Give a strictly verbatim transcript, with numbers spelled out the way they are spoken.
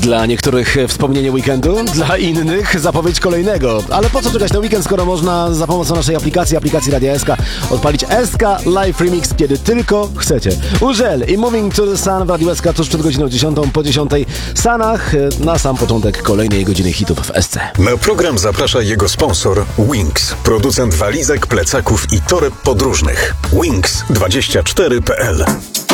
Dla niektórych wspomnienie weekendu, dla innych zapowiedź kolejnego. Ale po co czekać na weekend, skoro można za pomocą naszej aplikacji, aplikacji Radia S K, odpalić S K Live Remix, kiedy tylko chcecie. Użel i Moving to the Sun w Radiu S K tuż przed godziną dziesiątą po dziesiątej. Sanach na sam początek kolejnej godziny hitów w S C. Na program zaprasza jego sponsor Wings, producent walizek, plecaków i toreb podróżnych. Wings dwadzieścia cztery kropka p l